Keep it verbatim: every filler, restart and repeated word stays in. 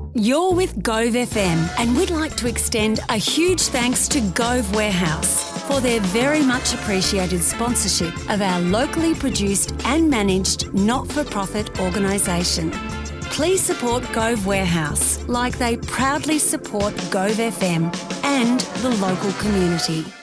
You're with Gove F M, and we'd like to extend a huge thanks to Gove Warehouse for their very much appreciated sponsorship of our locally produced and managed not-for-profit organisation. Please support Gove Warehouse like they proudly support Gove F M and the local community.